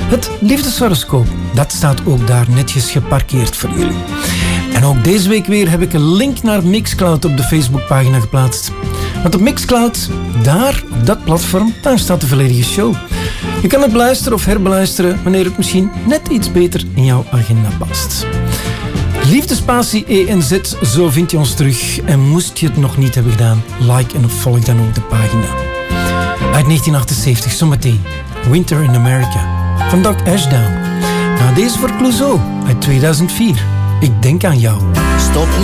Het liefdeshoroscoop, dat staat ook daar netjes geparkeerd voor jullie. En ook deze week weer heb ik een link naar Mixcloud op de Facebookpagina geplaatst. Want op Mixcloud, daar, op dat platform, daar staat de volledige show. Je kan het beluisteren of herbeluisteren wanneer het misschien net iets beter in jouw agenda past. Liefdespatie ENZ, zo vind je ons terug. En moest je het nog niet hebben gedaan, like en volg dan ook de pagina. Uit 1978, zometeen, Winter in America, van Doc Ashdown. Na deze voor Clouseau, uit 2004. Ik denk aan jou. Stop.